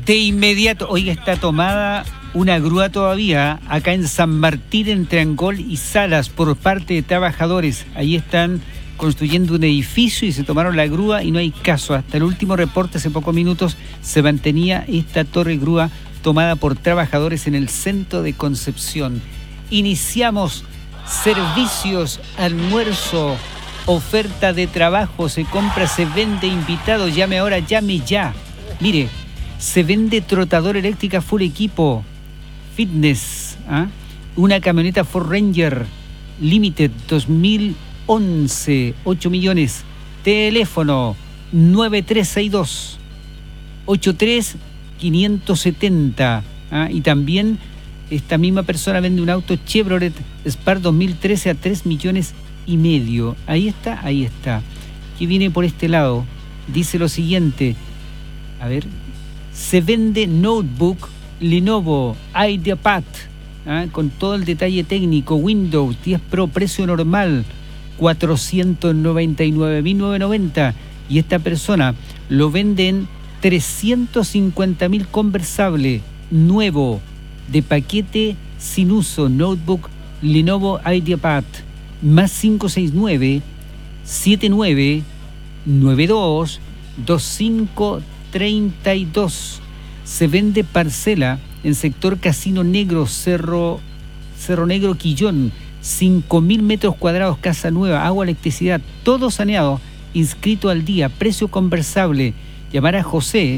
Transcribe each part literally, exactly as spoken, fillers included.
De inmediato, oiga, está tomada una grúa todavía acá en San Martín, entre Angol y Salas, por parte de trabajadores. Ahí están construyendo un edificio y se tomaron la grúa y no hay caso. Hasta el último reporte, hace pocos minutos, se mantenía esta torre grúa tomada por trabajadores en el centro de Concepción. Iniciamos servicios, almuerzo, oferta de trabajo, se compra, se vende, invitado, llame ahora, llame ya. Mire, se vende trotadora eléctrica full equipo, fitness, ¿ah? Una camioneta Ford Ranger Limited dos mil once, ocho millones, teléfono nueve tres seis dos, ocho tres cinco siete cero, ¿ah? Y también esta misma persona vende un auto Chevrolet Spark dos mil trece a tres millones y medio. Ahí está, ahí está. Que viene por este lado. Dice lo siguiente. A ver. Se vende notebook Lenovo IdeaPad, ¿ah? Con todo el detalle técnico. Windows diez Pro, precio normal cuatrocientos noventa y nueve mil novecientos noventa. Y esta persona lo vende en trescientos cincuenta mil conversable, nuevo, de paquete sin uso, notebook Lenovo IdeaPad, más cinco seis nueve, siete nueve nueve dos, dos cinco treinta y dos. Se vende parcela en sector Casino Negro, Cerro, Cerro Negro, Quillón, cinco mil metros cuadrados, casa nueva, agua, electricidad, todo saneado, inscrito al día, precio conversable. Llamar a José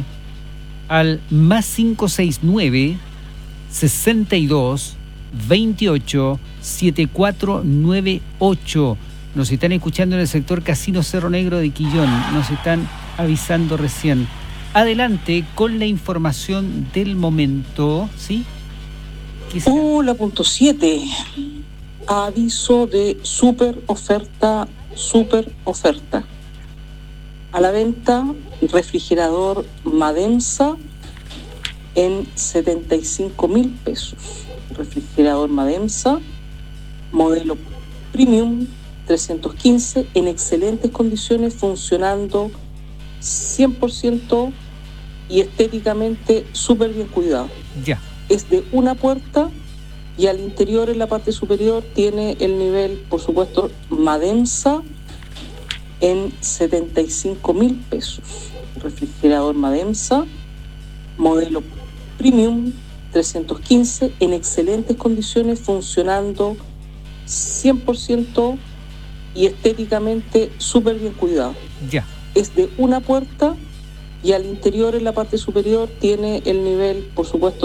al más cinco seis nueve, sesenta y dos, veintiocho, setenta y cuatro noventa y ocho. Nos están escuchando en el sector Casino Cerro Negro de Quillón, nos están avisando recién. Adelante con la información del momento, ¿sí? Hola, punto siete. Aviso de super oferta, super oferta. A la venta, refrigerador Mademsa en setenta y cinco mil pesos. Refrigerador Mademsa, modelo Premium trescientos quince, en excelentes condiciones, funcionando cien por ciento y estéticamente súper bien cuidado. Ya. Es de una puerta y al interior, en la parte superior, tiene el nivel, por supuesto, Mademsa en setenta y cinco mil pesos. Refrigerador Mademsa, modelo Premium trescientos quince, en excelentes condiciones, funcionando cien por ciento y estéticamente súper bien cuidado. Ya. Es de una puerta y al interior, en la parte superior, tiene el nivel, por supuesto,